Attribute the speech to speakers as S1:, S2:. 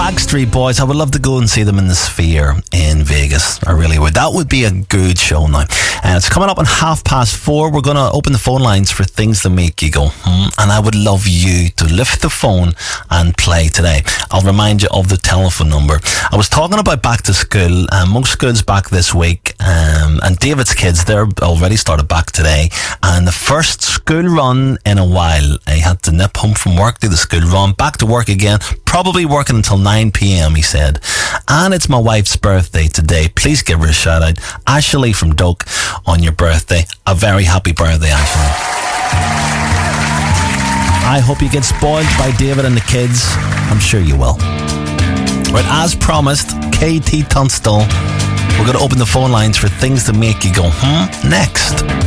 S1: Backstreet Boys, I would love to go and see them in the Sphere in Vegas. I really would. That would be a good show now. And it's coming up on 4:30. We're going to open the phone lines for things that make you go, and I would love you to lift the phone and play today. I'll remind you of the telephone number. I was talking about back to school. Most schools back this week, and David's kids, they're already started back today. And the first school run in a while. I had to nip home from work, do the school run, back to work again, probably working until 9 p.m, he said. And it's my wife's birthday today. Please give her a shout out. Ashley from Doak, on your birthday. A very happy birthday, Ashley. I hope you get spoiled by David and the kids. I'm sure you will. Right, as promised, KT Tunstall. We're going to open the phone lines for things that make you go, next.